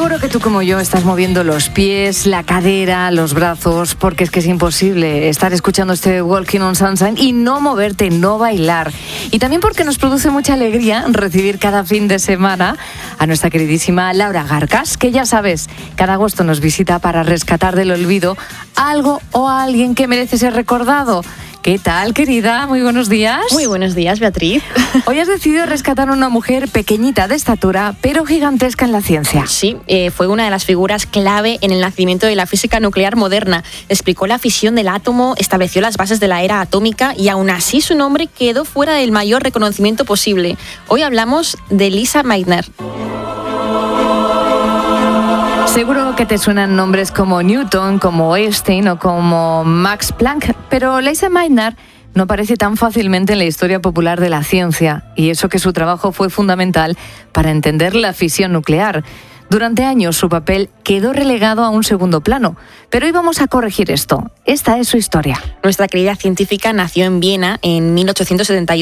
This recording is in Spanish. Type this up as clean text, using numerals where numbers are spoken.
Seguro que tú como yo estás moviendo los pies, la cadera, los brazos, porque es que es imposible estar escuchando este Walking on Sunshine y no moverte, no bailar. Y también porque nos produce mucha alegría recibir cada fin de semana a nuestra queridísima Laura Garcas, que ya sabes, cada agosto nos visita para rescatar del olvido algo o a alguien que merece ser recordado. ¿Qué tal, querida? Muy buenos días. Muy buenos días, Beatriz. Hoy has decidido rescatar a una mujer pequeñita de estatura, pero gigantesca en la ciencia. Sí, fue una de las figuras clave en el nacimiento de la física nuclear moderna. Explicó la fisión del átomo, estableció las bases de la era atómica y aún así su nombre quedó fuera del mayor reconocimiento posible. Hoy hablamos de Lise Meitner. Seguro que te suenan nombres como Newton, como Einstein o como Max Planck, pero Lise Meitner no aparece tan fácilmente en la historia popular de la ciencia, y eso que su trabajo fue fundamental para entender la fisión nuclear. Durante años su papel quedó relegado a un segundo plano, pero hoy vamos a corregir esto. Esta es su historia. Nuestra querida científica nació en Viena en 1878.